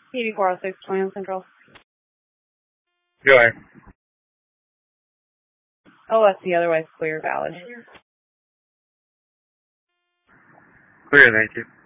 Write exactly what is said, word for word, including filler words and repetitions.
eighty-four oh six, twenty-one Central. Go ahead. O S C, otherwise clear, valid. Clear, thank you.